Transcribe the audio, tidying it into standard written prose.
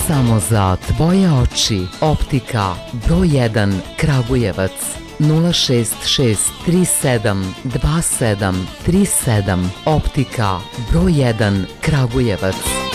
Samo za tvoje oči. Optika broj 1 Kragujevac 066 37 27 37. Optika broj 1 Kragujevac.